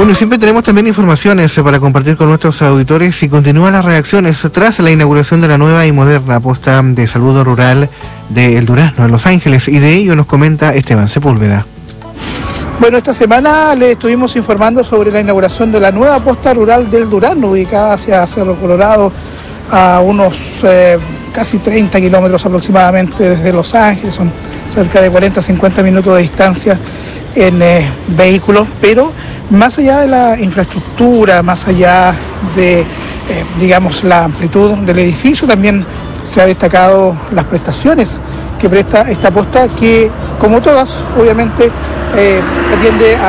Bueno, siempre tenemos también informaciones para compartir con nuestros auditores y continúan las reacciones tras la inauguración de la nueva y moderna posta de salud rural de El Durazno, en Los Ángeles, y de ello nos comenta Esteban Sepúlveda. Bueno, esta semana le estuvimos informando sobre la inauguración de la nueva posta rural del Durazno, ubicada hacia Cerro Colorado, a unos casi 30 kilómetros aproximadamente desde Los Ángeles, son cerca de 40-50 minutos de distancia en vehículos, pero más allá de la infraestructura, más allá de, digamos, la amplitud del edificio, también se ha destacado las prestaciones que presta esta posta, que, como todas, obviamente, atiende a